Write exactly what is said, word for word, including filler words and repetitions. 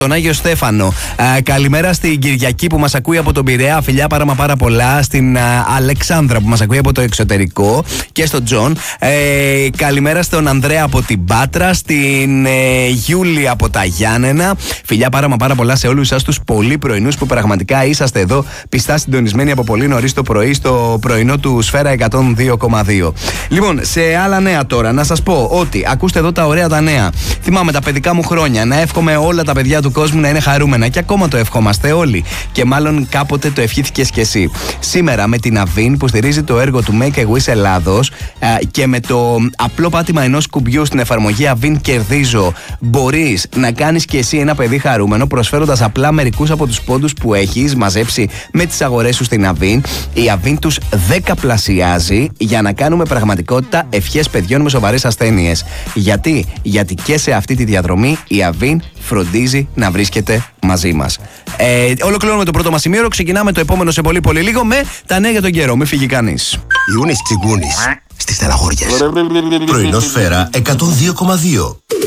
Τον Άγιο Στέφανο. Ε, καλημέρα στην Κυριακή που μας ακούει από τον Πειραιά. Φιλιά πάρα μα πάρα πολλά. Στην ε, Αλεξάνδρα που μας ακούει από το εξωτερικό. Και στον Τζον. Ε, καλημέρα στον Ανδρέα από την Πάτρα. Στην ε, Γιούλη από τα Γιάννενα. Φιλιά πάρα μα πάρα πολλά σε όλους εσάς τους πολύ πρωινούς που πραγματικά είσαστε εδώ πιστά συντονισμένοι από πολύ νωρίς το πρωί στο πρωινό του Σφαίρα εκατόν δύο κόμμα δύο. Λοιπόν, σε άλλα νέα τώρα, να σας πω ότι ακούστε εδώ τα ωραία τα νέα. Θυμάμαι τα παιδικά μου χρόνια. Να εύχομαι όλα τα παιδιά του κόσμου να είναι χαρούμενα και ακόμα το ευχόμαστε όλοι. Και μάλλον κάποτε το ευχήθηκες κι εσύ. Σήμερα με την Αβίν που στηρίζει το έργο του Make a Wish Ελλάδος και με το απλό πάτημα ενός κουμπιού στην εφαρμογή Αβίν Κερδίζω μπορείς να κάνεις κι εσύ ένα παιδί χαρούμενο προσφέροντας απλά μερικούς από τους πόντους που έχεις μαζέψει με τις αγορές σου στην Αβίν. Η Αβίν τους δεκαπλασιάζει για να κάνουμε πραγματικότητα ευχές παιδιών με σοβαρές ασθένειες. Γιατί? Γιατί και σε αυτή τη διαδρομή η Αβίν φροντίζει να βρίσκεται μαζί μας. Ε, ολοκληρώνουμε το πρώτο μας σημείο. Ξεκινάμε το επόμενο σε πολύ πολύ λίγο με τα νέα για τον καιρό. Μην φύγει κανείς. Ιούνις Τσιγκούνης στις Στεναχώριες. Πρωινό Σφαίρα εκατόν δύο κόμμα δύο.